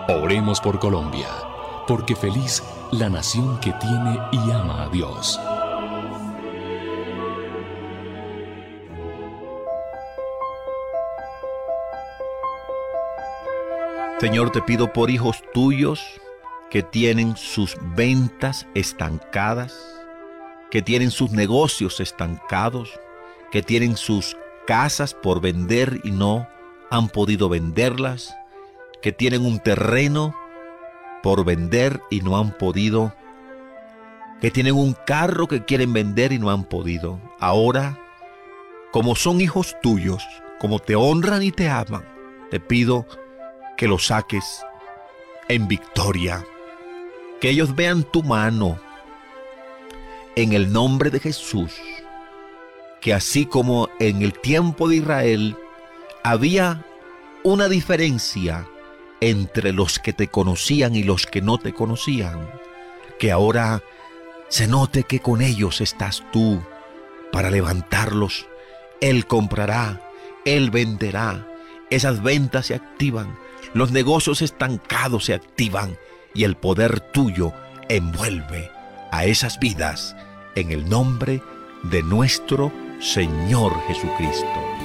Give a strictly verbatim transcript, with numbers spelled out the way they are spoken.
Oremos por Colombia, porque feliz la nación que tiene y ama a Dios. Señor, te pido por hijos tuyos que tienen sus ventas estancadas, que tienen sus negocios estancados, que tienen sus casas por vender y no han podido venderlas, que tienen un terreno por vender y no han podido, que tienen un carro que quieren vender y no han podido. Ahora, como son hijos tuyos, como te honran y te aman, te pido que los saques en victoria, que ellos vean tu mano en el nombre de Jesús, que así como en el tiempo de Israel había una diferencia entre los que te conocían y los que no te conocían, que ahora se note que con ellos estás tú para levantarlos. Él comprará, Él venderá, esas ventas se activan, los negocios estancados se activan y el poder tuyo envuelve a esas vidas en el nombre de nuestro Señor Jesucristo.